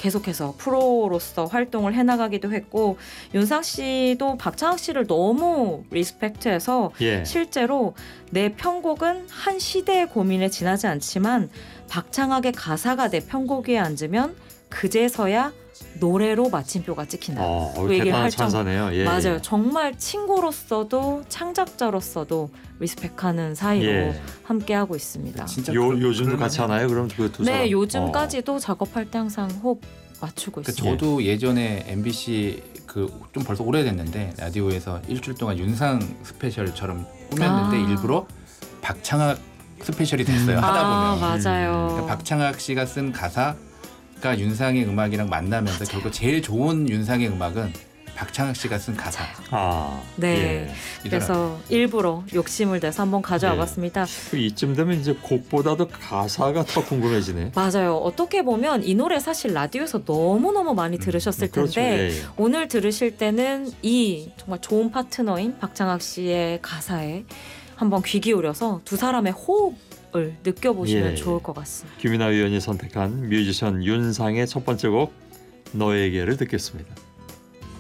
계속해서 프로로서 활동을 해나가기도 했고 윤상 씨도 박창학 씨를 너무 리스펙트해서 예. 실제로 내 편곡은 한 시대의 고민에 지나지 않지만 박창학의 가사가 내 편곡 위에 앉으면 그제서야 노래로 마침표가 찍힌다. 그 얘기를 대단한 할 정- 찬사네요. 예, 맞아요. 예. 정말 친구로서도 창작자로서도 리스펙하는 사이로 예. 함께하고 있습니다. 진짜 요즘도 같이 하나요? 그럼 그 두 사람? 네, 요즘까지도 작업할 때 항상 호흡 맞추고 그러니까 있어요. 저도 예전에 MBC 좀 벌써 오래됐는데 라디오에서 일주일 동안 윤상 스페셜처럼 꾸몄는데 일부러 박창학 스페셜이 됐어요. 하다 보면. 맞아요. 그러니까 박창학 씨가 쓴 가사가 윤상의 음악이랑 만나면서 결국 제일 좋은 윤상의 음악은 박창학 씨가 쓴 가사. 네. 그래서 일부러 욕심을 내서 한번 가져와 네. 봤습니다. 이쯤 되면 이제 곡보다도 가사가 더 궁금해지네. 맞아요. 어떻게 보면 이 노래 사실 라디오에서 너무너무 많이 들으셨을 그렇죠. 텐데 예, 예. 오늘 들으실 때는 이 정말 좋은 파트너인 박창학 씨의 가사에 한번 귀 기울여서 두 사람의 호흡을 느껴보시면 예. 좋을 것 같습니다. 김이나 의원이 선택한 뮤지션 윤상의 첫 번째 곡 너에게를 듣겠습니다.